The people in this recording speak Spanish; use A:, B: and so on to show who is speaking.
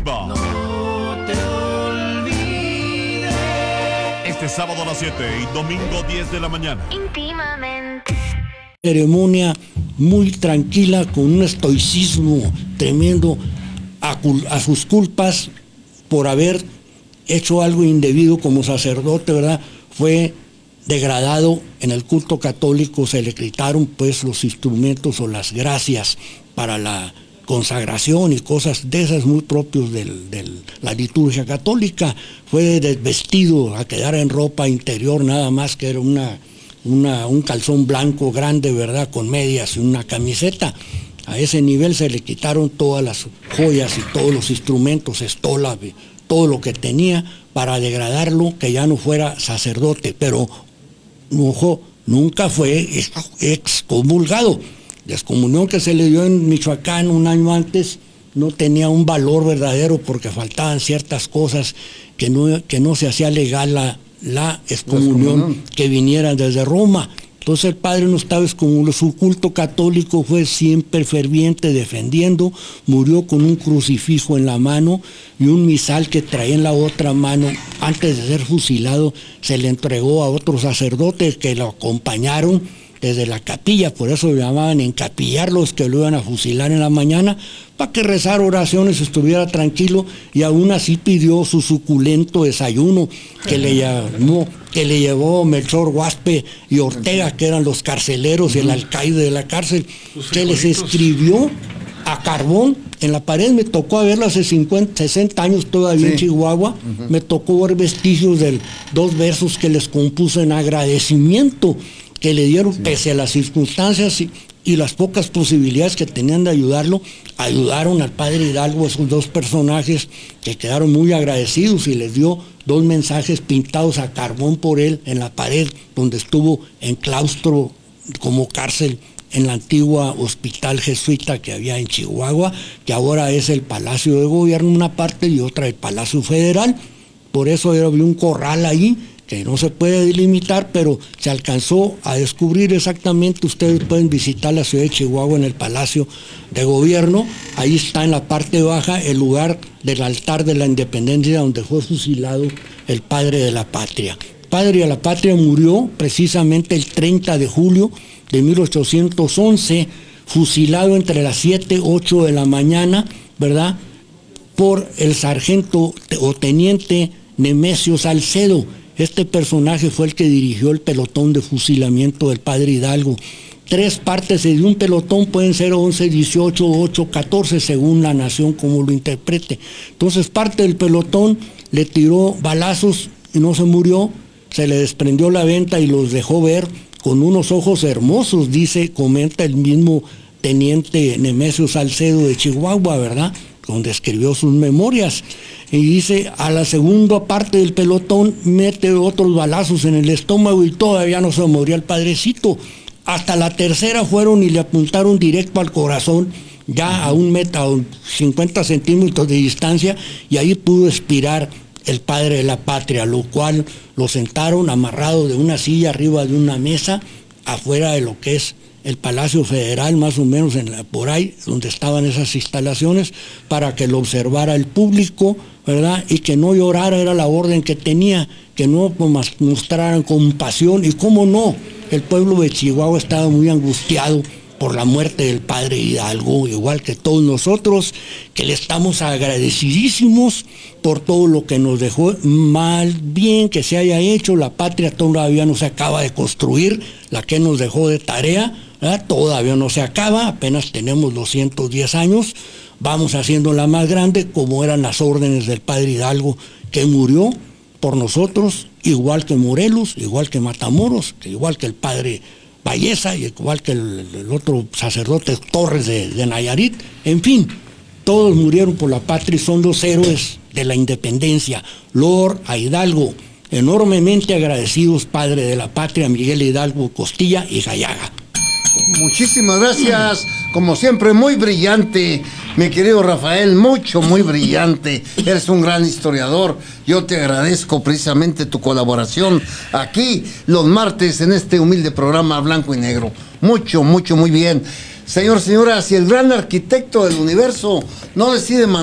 A: Viva.
B: No te olvides.
A: Este sábado a las 7 y domingo 10 de la mañana.
C: Íntimamente.
D: Ceremonia muy tranquila, con un estoicismo tremendo a sus culpas por haber hecho algo indebido como sacerdote, ¿verdad? Fue degradado en el culto católico, se le quitaron pues los instrumentos o las gracias para la consagración y cosas de esas muy propios de la liturgia católica. Fue desvestido a quedar en ropa interior, nada más que era un calzón blanco grande, ¿verdad?, con medias y una camiseta. A ese nivel se le quitaron todas las joyas y todos los instrumentos, estola, todo lo que tenía, para degradarlo, que ya no fuera sacerdote. Pero, ojo, nunca fue excomulgado. La excomunión que se le dio en Michoacán un año antes no tenía un valor verdadero porque faltaban ciertas cosas que no se hacía legal la excomunión que viniera desde Roma. Entonces el padre no estaba excomulgado, su culto católico fue siempre ferviente, defendiendo, murió con un crucifijo en la mano y un misal que traía en la otra mano. Antes de ser fusilado se le entregó a otros sacerdotes que lo acompañaron desde la capilla, por eso lo llamaban encapillar los que lo iban a fusilar en la mañana, para que rezara oraciones, estuviera tranquilo, y aún así pidió su suculento desayuno que le llevó Melchor Guaspe y Ortega, que eran los carceleros y el alcaide de la cárcel, que les escribió a carbón en la pared. Me tocó verlo hace 60 años todavía en Chihuahua. Me tocó ver vestigios de 2 versos que les compuso en agradecimiento que le dieron, pese a las circunstancias y las pocas posibilidades que tenían de ayudarlo. Ayudaron al padre Hidalgo, esos 2 personajes que quedaron muy agradecidos, y les dio 2 mensajes pintados a carbón por él en la pared donde estuvo en claustro como cárcel en la antigua hospital jesuita que había en Chihuahua, que ahora es el Palacio de Gobierno una parte y otra el Palacio Federal. Por eso había un corral ahí que no se puede delimitar, pero se alcanzó a descubrir exactamente. Ustedes pueden visitar la ciudad de Chihuahua en el Palacio de Gobierno. Ahí está en la parte baja el lugar del altar de la Independencia donde fue fusilado el padre de la patria. El padre de la patria murió precisamente el 30 de julio de 1811, fusilado entre las 7 y 8 de la mañana, ¿verdad?, por el sargento o teniente Nemesio Salcedo. Este personaje fue el que dirigió el pelotón de fusilamiento del padre Hidalgo. 3 partes de un pelotón pueden ser 11, 18, 8, 14, según la nación como lo interprete. Entonces parte del pelotón le tiró balazos y no se murió, se le desprendió la venta y los dejó ver con unos ojos hermosos, comenta el mismo teniente Nemesio Salcedo de Chihuahua, ¿verdad?, donde escribió sus memorias. Y dice, a la segunda parte del pelotón mete otros balazos en el estómago y todavía no se moría el padrecito. Hasta la tercera fueron y le apuntaron directo al corazón, ya a 1 metro, 50 centímetros de distancia, y ahí pudo expirar el padre de la patria, lo cual lo sentaron amarrado de una silla arriba de una mesa, afuera de lo que es el Palacio Federal, más o menos por ahí, donde estaban esas instalaciones, para que lo observara el público, ¿verdad?, y que no llorara, era la orden que tenía, que no mostraran compasión. Y cómo no, el pueblo de Chihuahua estaba muy angustiado por la muerte del padre Hidalgo, igual que todos nosotros, que le estamos agradecidísimos por todo lo que nos dejó, mal bien que se haya hecho. La patria todavía no se acaba de construir, la que nos dejó de tarea, ¿verdad?, todavía no se acaba, apenas tenemos 210 años, vamos haciéndola más grande, como eran las órdenes del padre Hidalgo, que murió por nosotros, igual que Morelos, igual que Matamoros, igual que el padre Valleza, y igual que el otro sacerdote Torres de Nayarit. En fin, todos murieron por la patria y son los héroes de la independencia. Lord a Hidalgo, enormemente agradecidos, padre de la patria, Miguel Hidalgo Costilla y Gallaga.
E: Muchísimas gracias, como siempre, muy brillante, mi querido Rafael, muy brillante. Eres un gran historiador. Yo te agradezco precisamente tu colaboración aquí los martes en este humilde programa Blanco y Negro. Muy bien. Señor, señora, si el gran arquitecto del universo no decide